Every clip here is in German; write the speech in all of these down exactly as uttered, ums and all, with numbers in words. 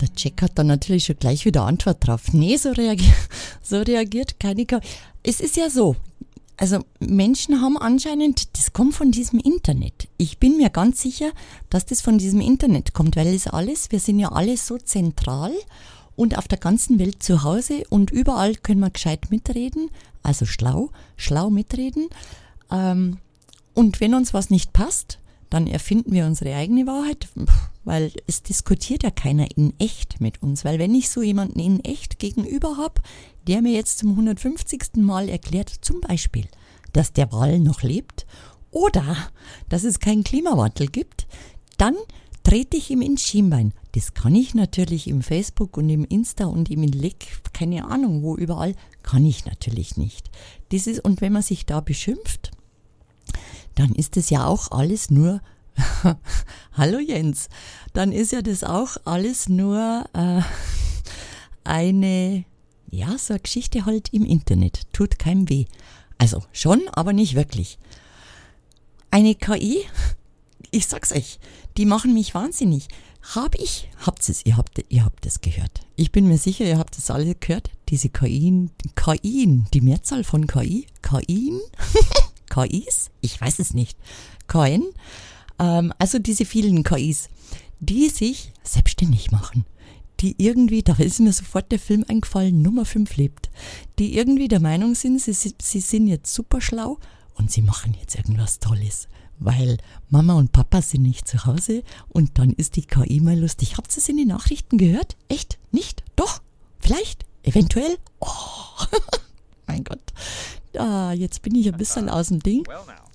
Der Jack hat dann natürlich schon gleich wieder Antwort drauf. Nee, so, reagier- so reagiert keine K I. Es ist ja so, also Menschen haben anscheinend, das kommt von diesem Internet. Ich bin mir ganz sicher, dass das von diesem Internet kommt, weil es alles, wir sind ja alle so zentral und auf der ganzen Welt zu Hause und überall können wir gescheit mitreden, also schlau, schlau mitreden. Ähm, und wenn uns was nicht passt, dann erfinden wir unsere eigene Wahrheit, weil es diskutiert ja keiner in echt mit uns. Weil wenn ich so jemanden in echt gegenüber habe, der mir jetzt zum hundertfünfzigsten Mal erklärt, zum Beispiel, dass der Wal noch lebt oder dass es keinen Klimawandel gibt, dann trete ich ihm ins Schienbein. Das kann ich natürlich im Facebook und im Insta und im Lick, keine Ahnung wo, überall, kann ich natürlich nicht. Das ist, und wenn man sich da beschimpft, dann ist es ja auch alles nur, hallo Jens, dann ist ja das auch alles nur äh, eine, ja, so eine Geschichte halt im Internet, tut keinem weh. Also schon, aber nicht wirklich. Eine K I, ich sag's euch, die machen mich wahnsinnig. Hab ich, habt es, ihr habt, ihr habt es gehört. Ich bin mir sicher, ihr habt es alle gehört, diese K I, K I, die Mehrzahl von K I, K I, K Is, ich weiß es nicht, K N, ähm, also diese vielen K Is, die sich selbstständig machen, die irgendwie, da ist mir sofort der Film eingefallen, Nummer fünf lebt, die irgendwie der Meinung sind, sie, sie sind jetzt super schlau und sie machen jetzt irgendwas Tolles, weil Mama und Papa sind nicht zu Hause und dann ist die K I mal lustig. Habt ihr es in den Nachrichten gehört? Echt? Nicht? Doch? Vielleicht? Eventuell? Oh, mein Gott. Ah, jetzt bin ich ein bisschen aus dem Ding.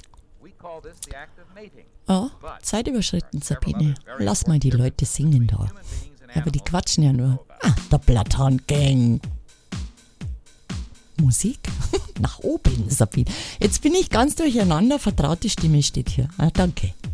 Oh, Zeit überschritten, Sabine. Lass mal die Leute singen da. Aber die quatschen ja nur. Ah, der Platan-Gang. Musik? Nach oben, Sabine. Jetzt bin ich ganz durcheinander. Vertraute Stimme steht hier. Ah, danke.